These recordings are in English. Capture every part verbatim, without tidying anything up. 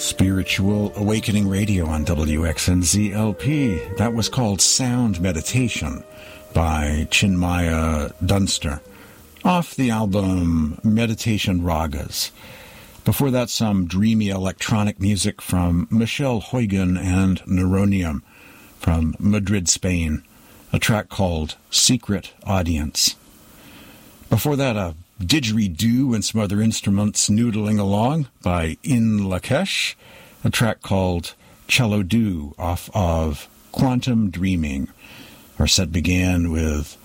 Spiritual Awakening Radio on W X N Z L P. That was called Sound Meditation by Chinmaya Dunster, off the album Meditation Ragas. Before that, some dreamy electronic music from Michelle Huygen and Neuronium from Madrid, Spain, a track called Secret Audience. Before that, a didgeridoo and some other instruments noodling along by In Lakesh, a track called Cello Do off of Quantum Dreaming. Our set began with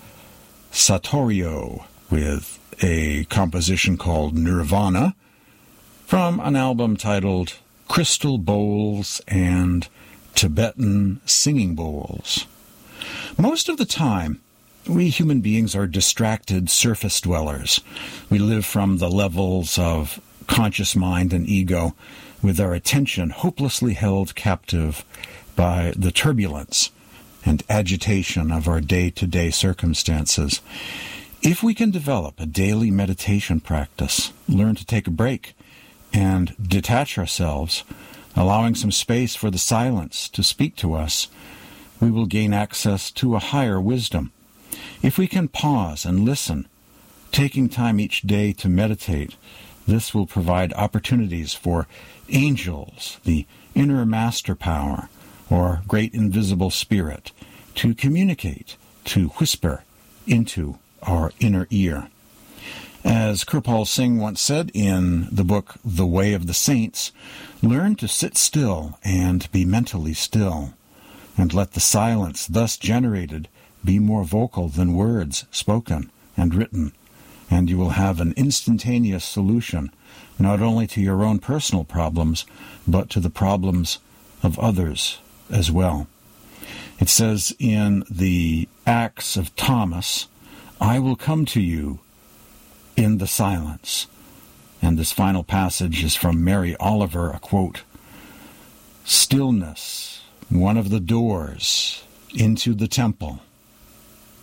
Satorio with a composition called Nirvana from an album titled Crystal Bowls and Tibetan Singing Bowls. Most of the time, we human beings are distracted surface dwellers. We live from the levels of conscious mind and ego with our attention hopelessly held captive by the turbulence and agitation of our day-to-day circumstances. If we can develop a daily meditation practice, learn to take a break, and detach ourselves, allowing some space for the silence to speak to us, we will gain access to a higher wisdom. If we can pause and listen, taking time each day to meditate, this will provide opportunities for angels, the inner master power, or great invisible spirit, to communicate, to whisper into our inner ear. As Kirpal Singh once said in the book The Way of the Saints, learn to sit still and be mentally still, and let the silence thus generated be more vocal than words spoken and written, and you will have an instantaneous solution, not only to your own personal problems, but to the problems of others as well. It says in the Acts of Thomas, I will come to you in the silence. And this final passage is from Mary Oliver, a quote, Stillness, one of the doors into the temple.